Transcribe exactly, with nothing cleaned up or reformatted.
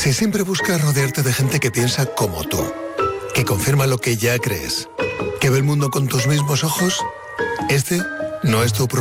Si siempre buscas rodearte de gente que piensa como tú, que confirma lo que ya crees, que ve el mundo con tus mismos ojos, este no es tu problema.